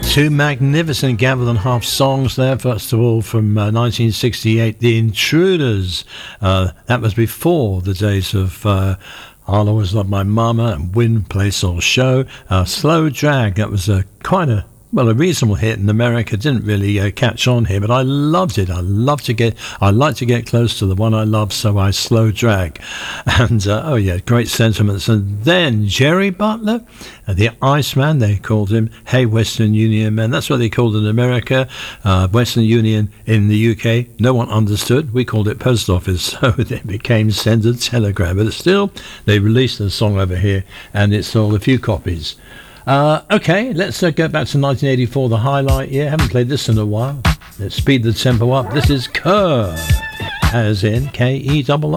Two magnificent Gavel and Half songs there. First of all, from 1968, The Intruders. That was before the days of I'll Always Love My Mama and Win, Play, Soul, Show. Slow Drag, that was quite a reasonable hit in America. Didn't really catch on here, but I loved it. I like to get close to the one I love, so I slow drag. And great sentiments. And then Jerry Butler, the Iceman, they called him. Hey, Western Union Man. That's what they called it in America. Western Union in the UK, no one understood. We called it Post Office, so it became Send a Telegram. But still, they released the song over here, and it sold a few copies. Okay, let's go back to 1984, the highlight year. Haven't played this in a while. Let's speed the tempo up. This is Kerr, as in Kerr.